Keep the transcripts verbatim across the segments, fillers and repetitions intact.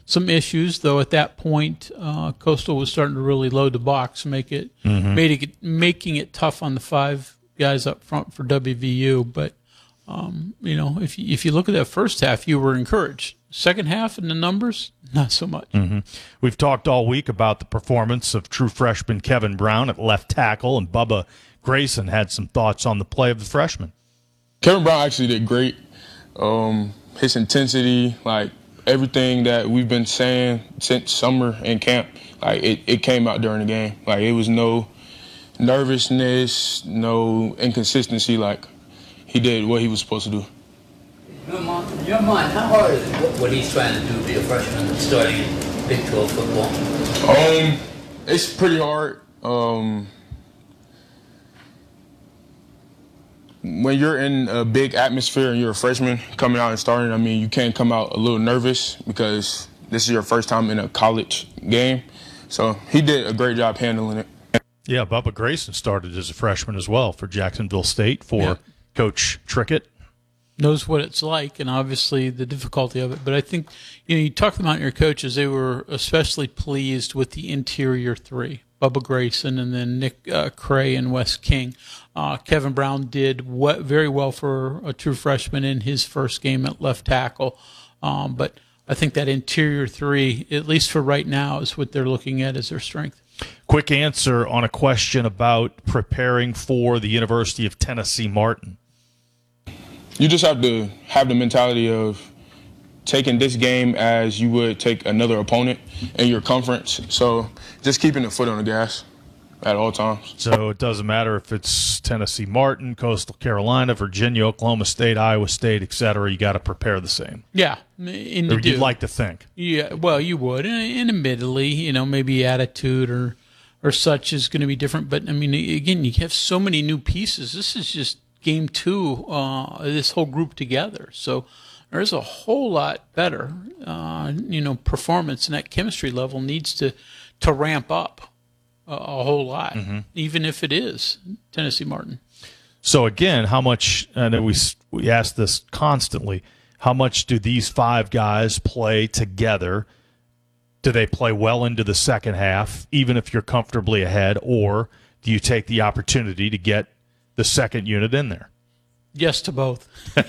some issues, though. At that point, uh, Coastal was starting to really load the box, make it, mm-hmm. made it making it tough on the five guys up front for W V U. But um, you know, if you, if you look at that first half, you were encouraged. Second half and the numbers, not so much. Mm-hmm. We've talked all week about the performance of true freshman Kevin Brown at left tackle, and Bubba Grayson had some thoughts on the play of the freshman. Kevin Brown actually did great. Um, his intensity, like everything that we've been saying since summer and camp, like it, it came out during the game. Like it was no nervousness, no inconsistency. Like he did what he was supposed to do. In your mind, in your mind, how hard is what, what he's trying to do to be a freshman starting in Big twelve football? Um, it's pretty hard. Um, when you're in a big atmosphere and you're a freshman coming out and starting, I mean, you can come out a little nervous because this is your first time in a college game. So he did a great job handling it. Yeah, Bubba Grayson started as a freshman as well for Jacksonville State for yeah. Coach Trickett. Knows what it's like, and obviously the difficulty of it. But I think, you know, you talk about your coaches, they were especially pleased with the interior three, Bubba Grayson and then Nick uh, Cray and Wes King. Uh, Kevin Brown did what, very well for a true freshman in his first game at left tackle. Um, but I think that interior three, at least for right now, is what they're looking at as their strength. Quick answer on a question about preparing for the University of Tennessee Martin. You just have to have the mentality of taking this game as you would take another opponent in your conference. So just keeping the foot on the gas at all times. So it doesn't matter if it's Tennessee Martin, Coastal Carolina, Virginia, Oklahoma State, Iowa State, et cetera. You got to prepare the same. Yeah. And or you'd like to think. Yeah, well, you would. And, and admittedly, you know, maybe attitude or, or such is going to be different. But, I mean, again, you have so many new pieces. This is just game two, uh, this whole group together. So there's a whole lot better, uh, you know, performance, and that chemistry level needs to, to ramp up a, a whole lot, mm-hmm. even if it is Tennessee Martin. So again, how much, and we, we ask this constantly, how much do these five guys play together? Do they play well into the second half, even if you're comfortably ahead, or do you take the opportunity to get the second unit in there? Yes to both.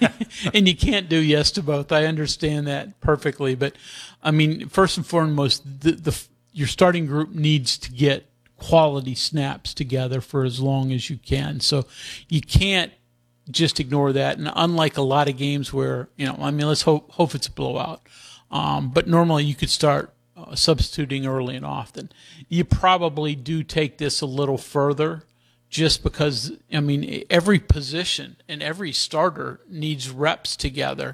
And you can't do yes to both. I understand that perfectly. But, I mean, first and foremost, the, the your starting group needs to get quality snaps together for as long as you can. So you can't just ignore that. And unlike a lot of games where, you know, I mean, let's hope, hope it's a blowout. Um, but normally you could start uh, substituting early and often. You probably do take this a little further, just because, I mean, every position and every starter needs reps together.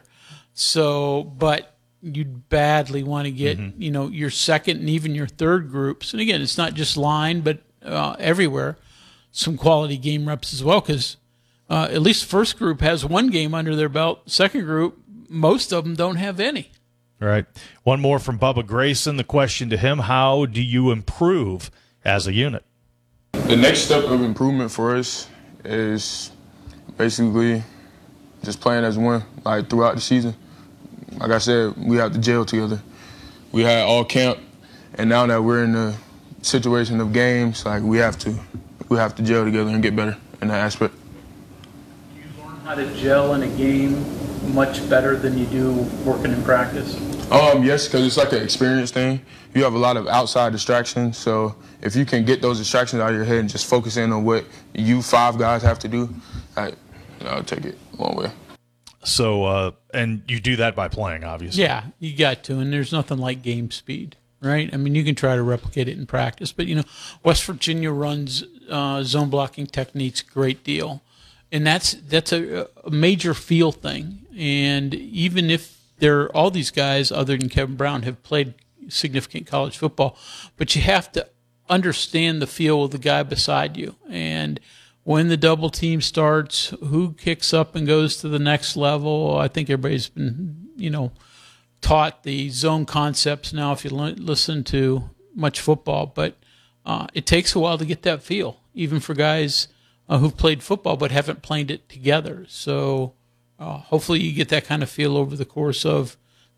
So, but you'd badly want to get, mm-hmm. you know, your second and even your third groups. And again, it's not just line, but uh, everywhere, some quality game reps as well, because uh, at least the first group has one game under their belt. Second group, most of them don't have any. All right. One more from Bubba Grayson. The question to him, how do you improve as a unit? The next step of improvement for us is basically just playing as one, like throughout the season. Like I said, we have to gel together. We had all camp, and now that we're in the situation of games, like we have to, we have to gel together and get better in that aspect. Do you learn how to gel in a game much better than you do working in practice? Um, yes, because it's like an experience thing. You have a lot of outside distractions, so if you can get those distractions out of your head and just focus in on what you five guys have to do, I, I'll take it a long way. So, uh, and you do that by playing, obviously. Yeah, you got to, and there's nothing like game speed, right? I mean, you can try to replicate it in practice, but, you know, West Virginia runs uh, zone blocking techniques a great deal, and that's that's a, a major feel thing. And even if they're all these guys, other than Kevin Brown, have played significant college football, but you have to understand the feel of the guy beside you. And when the double team starts, who kicks up and goes to the next level? I think everybody's been, you know, taught the zone concepts now if you listen to much football, but uh, it takes a while to get that feel, even for guys uh, who've played football but haven't played it together. So uh, hopefully you get that kind of feel over the course of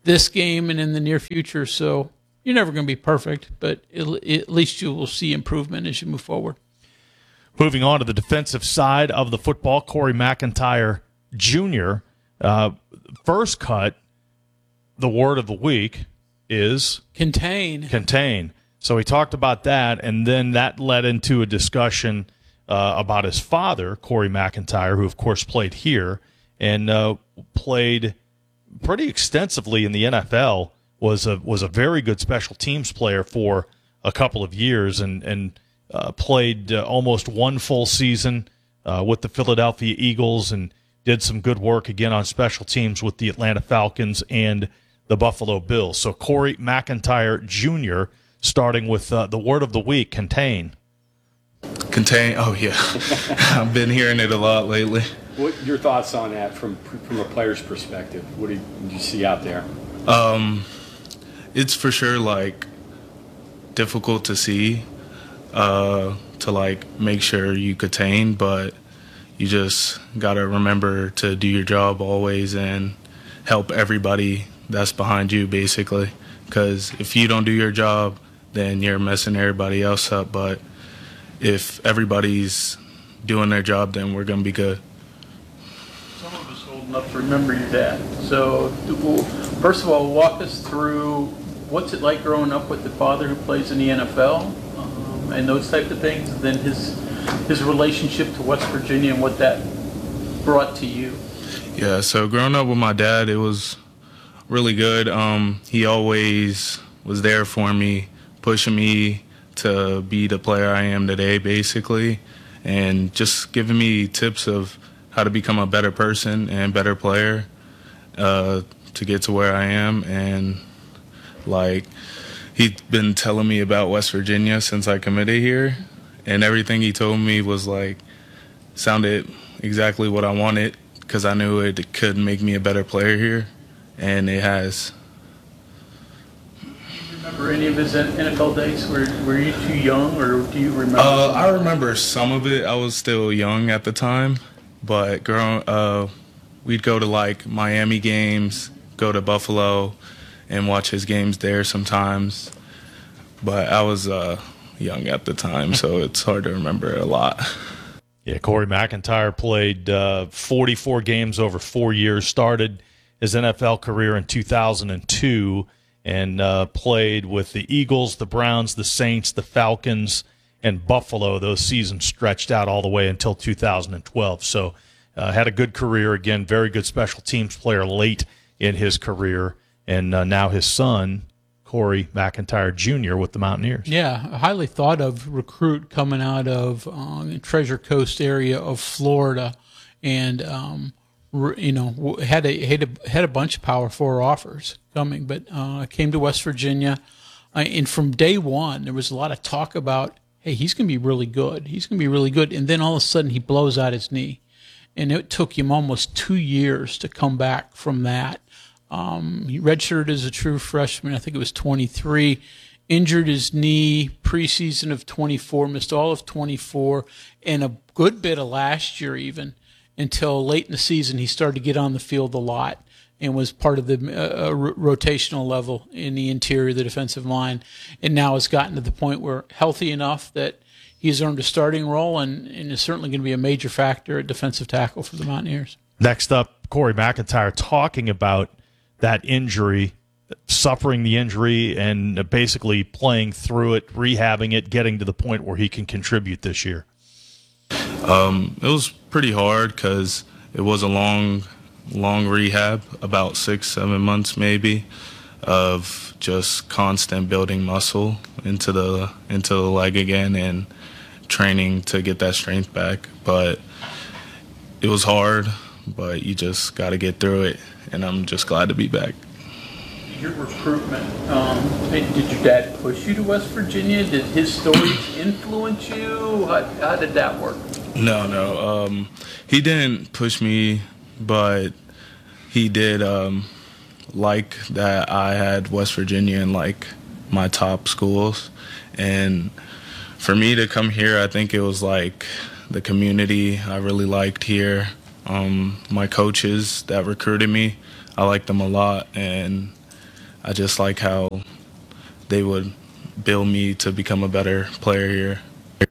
this game and in the near future. So you're never going to be perfect, but it, at least you will see improvement as you move forward. Moving on to the defensive side of the football, Corey McIntyre Junior Uh, first cut, the word of the week is Contain. contain. So he talked about that, and then that led into a discussion uh, about his father, Corey McIntyre, who, of course, played here and uh, played pretty extensively in the N F L, was a was a very good special teams player for a couple of years, and, and uh, played uh, almost one full season uh, with the Philadelphia Eagles, and did some good work again on special teams with the Atlanta Falcons and the Buffalo Bills. So Corey McIntyre Junior, starting with uh, the word of the week, contain. Contain. Oh yeah, I've been hearing it a lot lately. What your thoughts on that from from a player's perspective? What did you see out there? Um, it's for sure like difficult to see, uh, to like make sure you contain, but you just gotta remember to do your job always and help everybody that's behind you, basically. Because if you don't do your job, then you're messing everybody else up. But if everybody's doing their job, then we're gonna be good. Some of us old enough to remember your dad. So, well, first of all, walk us through what's it like growing up with the father who plays in the N F L, um, and those type of things. And then his his relationship to West Virginia and what that brought to you. Yeah. So growing up with my dad, it was really good. Um, he always was there for me, pushing me to be the player I am today, basically, and just giving me tips of how to become a better person and better player uh, to get to where I am. And like, he's been telling me about West Virginia since I committed here, and everything he told me was like sounded exactly what I wanted, because I knew it could make me a better player here, and it has. Remember any of his N F L days? Were Were you too young, or do you remember? Uh, I remember some of it. I was still young at the time, but growing, uh, we'd go to like Miami games, go to Buffalo, and watch his games there sometimes. But I was uh, young at the time, so it's hard to remember a lot. Yeah, Corey McIntyre played uh, forty-four games over four years, started his N F L career in two thousand two, and uh, played with the Eagles, the Browns, the Saints, the Falcons, and Buffalo. Those seasons stretched out all the way until two thousand twelve. So uh, had a good career. Again, very good special teams player late in his career. And uh, now his son, Corey McIntyre Junior, with the Mountaineers. Yeah, a highly thought of recruit coming out of uh, the Treasure Coast area of Florida, and um, you know had a had a had a bunch of Power Four offers coming, but uh, came to West Virginia, uh, and from day one there was a lot of talk about, hey, he's going to be really good, he's going to be really good, and then all of a sudden he blows out his knee, and it took him almost two years to come back from that. Um, he redshirted as a true freshman. I think it was twenty-three. Injured his knee preseason of twenty-four, missed all of twenty-four, and a good bit of last year even, until late in the season he started to get on the field a lot and was part of the uh, rotational level in the interior of the defensive line, and now has gotten to the point where healthy enough that he's earned a starting role and, and is certainly going to be a major factor at defensive tackle for the Mountaineers. Next up, Corey McIntyre talking about that injury, suffering the injury, and basically playing through it, rehabbing it, getting to the point where he can contribute this year. Um, it was pretty hard because it was a long, long rehab, about six, seven months maybe, of just constant building muscle into the into the leg again and training to get that strength back. But it was hard, but you just got to get through it, and I'm just glad to be back. Your recruitment, um, did your dad push you to West Virginia? Did his stories influence you? How, how did that work? No, no. Um, he didn't push me, but he did um, like that I had West Virginia in like my top schools. And for me to come here, I think it was like the community I really liked here. Um, my coaches that recruited me, I liked them a lot, and I just like how they would build me to become a better player here.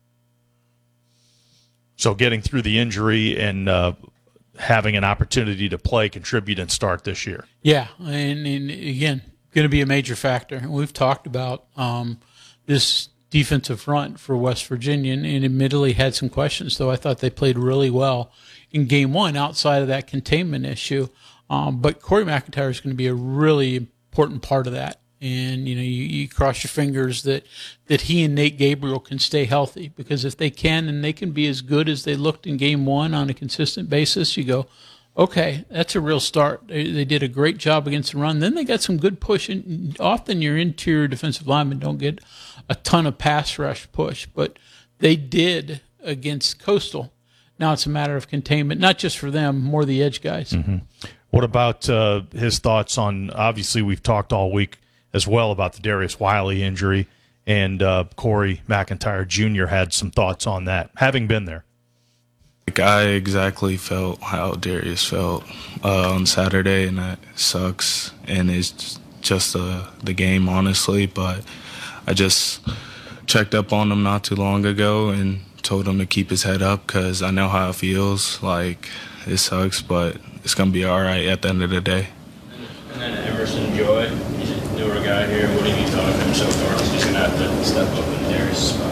So getting through the injury and uh, having an opportunity to play, contribute, and start this year. Yeah, and, and again, going to be a major factor. We've talked about um, this defensive front for West Virginia, and admittedly had some questions, though I thought they played really well in game one outside of that containment issue. Um, but Corey McIntyre is going to be a really important part of that. And, you know, you, you cross your fingers that, that he and Nate Gabriel can stay healthy, because if they can and they can be as good as they looked in game one on a consistent basis, you go, okay, that's a real start. They, they did a great job against the run. Then they got some good push. And often your interior defensive linemen don't get a ton of pass rush push, but they did against Coastal. Now it's a matter of containment, not just for them, more the edge guys. Mm-hmm. What about uh, his thoughts on, obviously we've talked all week as well about the Darius Wiley injury, and uh, Corey McIntyre Junior had some thoughts on that, having been there. Like, I exactly felt how Darius felt uh, on Saturday, and that sucks. And it's just uh, the game, honestly. But I just checked up on him not too long ago and told him to keep his head up, because I know how it feels. Like, it sucks, but it's going to be all right at the end of the day. And then Emerson Joy, he's a newer guy here. What have you thought of him so far? He's going to have to step up in Darius' spot.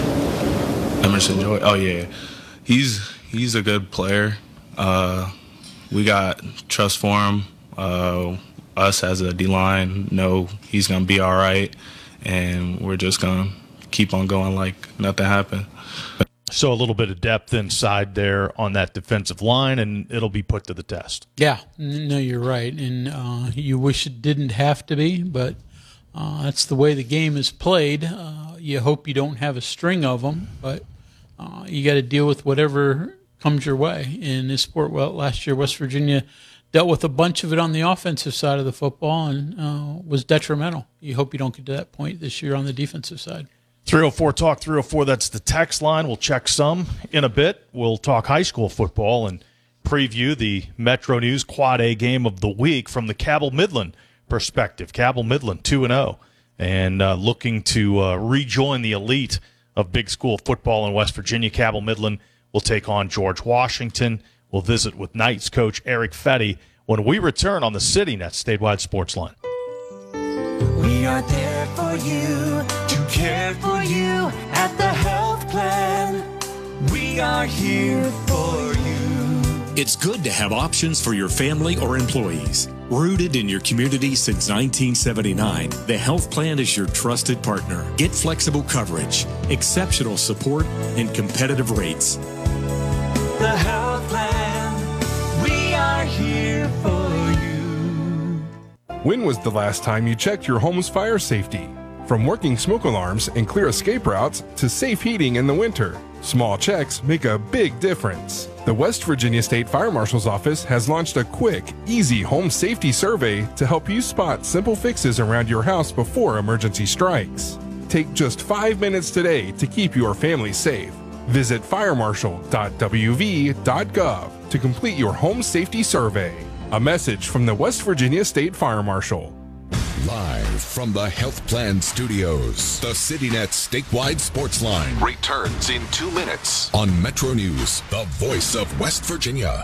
Emerson Joy, oh, yeah. He's he's a good player. Uh, we got trust for him. Uh, us as a D-line know he's going to be all right, and we're just going to keep on going like nothing happened. So a little bit of depth inside there on that defensive line, and it'll be put to the test. Yeah, no, you're right. And uh, you wish it didn't have to be, but uh, that's the way the game is played. Uh, you hope you don't have a string of them, but uh, you got to deal with whatever comes your way. In this sport, well, last year West Virginia dealt with a bunch of it on the offensive side of the football and uh, was detrimental. You hope you don't get to that point this year on the defensive side. three oh four Talk three oh four, that's the text line. We'll check some in a bit. We'll talk high school football and preview the Metro News Quad A game of the week from the Cabell Midland perspective. Cabell Midland two and oh and uh, looking to uh, rejoin the elite of big school football in West Virginia. Cabell Midland will take on George Washington. We'll visit with Knights coach Eric Fetty when we return on the CityNet Statewide Sports Line. We are there for you, to care for you at the health plan. We are here for you. It's good to have options for your family or employees. Rooted in your community since nineteen seventy-nine, the health plan is your trusted partner. Get flexible coverage, exceptional support, and competitive rates. The health plan, we are here for you. When was the last time you checked your home's fire safety? From working smoke alarms and clear escape routes to safe heating in the winter, small checks make a big difference. The West Virginia State Fire Marshal's Office has launched a quick, easy home safety survey to help you spot simple fixes around your house before emergency strikes. Take just five minutes today to keep your family safe. Visit fire marshal dot w v dot gov to complete your home safety survey. A message from the West Virginia State Fire Marshal. Live from the Health Plan Studios, the CityNet Statewide Sports Line returns in two minutes on Metro News, the voice of West Virginia.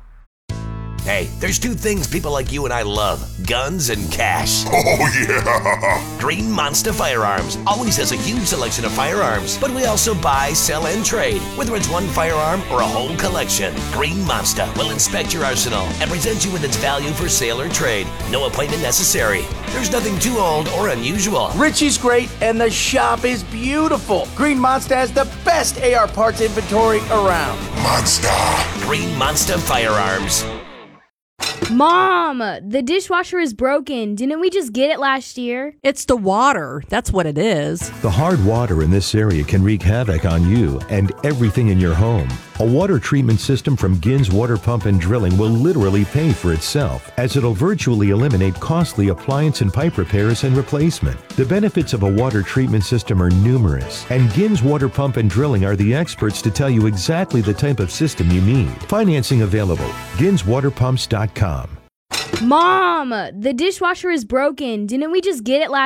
Hey, there's two things people like you and I love, guns and cash. Oh, yeah! Green Monster Firearms always has a huge selection of firearms, but we also buy, sell, and trade, whether it's one firearm or a whole collection. Green Monster will inspect your arsenal and present you with its value for sale or trade. No appointment necessary. There's nothing too old or unusual. Richie's great, and the shop is beautiful. Green Monster has the best A R parts inventory around. Monster! Green Monster Firearms. Mom, the dishwasher is broken. Didn't we just get it last year? It's the water. That's what it is. The hard water in this area can wreak havoc on you and everything in your home. A water treatment system from Gins Water Pump and Drilling will literally pay for itself, as it'll virtually eliminate costly appliance and pipe repairs and replacement. The benefits of a water treatment system are numerous, and Gins Water Pump and Drilling are the experts to tell you exactly the type of system you need. Financing available. gins water pumps dot com. Mom, the dishwasher is broken. Didn't we just get it last